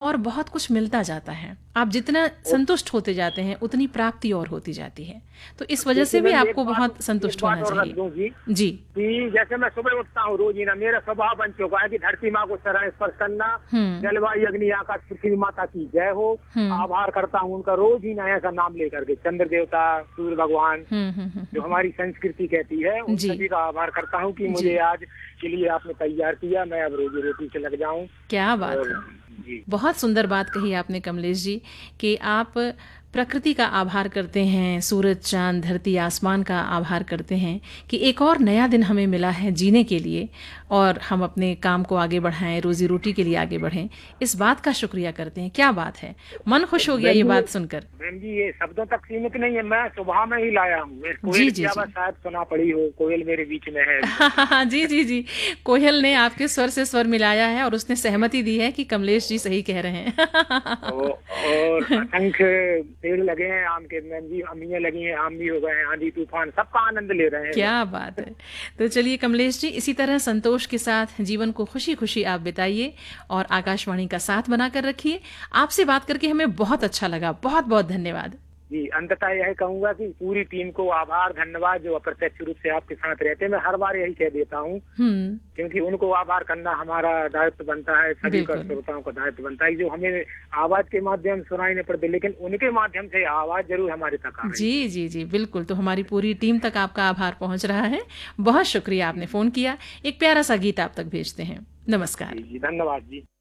और बहुत कुछ मिलता जाता है। आप जितना संतुष्ट होते जाते हैं उतनी प्राप्ति और होती जाती है। तो इस वजह से भी आपको बहुत संतुष्ट होना चाहिए। जी कि जैसे मैं सुबह उठता हूँ रोज ही ना, मेरा स्वभाव बन चुका है कि धरती माँ को चरण स्पर्श करना, जलवायु अग्नि आकाश पृथ्वी माता की जय हो, आभार करता हूँ उनका रोज ही नया का नाम लेकर के, चंद्र देवता, सूर्य भगवान, जो हमारी संस्कृति कहती है, उन सभी का आभार करता हूँ कि मुझे आज के लिए आपने तैयार किया, मैं अब रोजी रोटी से लग जाऊं। क्या बात है, जी बहुत सुंदर बात कही आपने कमलेश जी, कि आप प्रकृति का आभार करते हैं, सूरज चांद धरती आसमान का आभार करते हैं कि एक और नया दिन हमें मिला है जीने के लिए, और हम अपने काम को आगे बढ़ाएं, रोजी रोटी के लिए आगे बढ़ें, इस बात का शुक्रिया करते हैं। क्या बात है, मन खुश हो गया ये बात सुनकर। बहन जी ये शब्दों तक सीमित नहीं है, मैं सुबह में ही लाया हूँ। जी जी शायद सुना पड़ी हो, कोयल मेरे बीच में है। जी जी जी, कोयल ने आपके स्वर से स्वर मिलाया है और उसने सहमति दी है कि कमलेश जी सही कह रहे हैं। और असंख्य पेड़ लगे हैं आम के, मैम जी अम्मियाँ लगी हैं, आम भी हो गए हैं, आंधी तूफान सबका आनंद ले रहे हैं। क्या बात है। तो चलिए कमलेश जी, इसी तरह संतोष के साथ जीवन को खुशी खुशी आप बिताइए और आकाशवाणी का साथ बनाकर रखिए। आपसे बात करके हमें बहुत अच्छा लगा, बहुत बहुत धन्यवाद। जी अंततः यह कहूंगा कि पूरी टीम को आभार धन्यवाद, जो अप्रत्यक्ष रूप से आपके साथ रहते हैं। मैं हर बार यही कह देता हूँ, क्योंकि उनको आभार करना हमारा दायित्व बनता है, सभी का श्रोताओं का दायित्व बनता है, जो हमें आवाज के माध्यम सुनाई नहीं पड़ती, लेकिन उनके माध्यम से आवाज जरूर हमारे तक आ रही है। जी जी जी बिल्कुल, तो हमारी पूरी टीम तक आपका आभार पहुंच रहा है। बहुत शुक्रिया, आपने फोन किया। एक प्यारा सा गीत आप तक भेजते हैं। नमस्कार। जी धन्यवाद जी।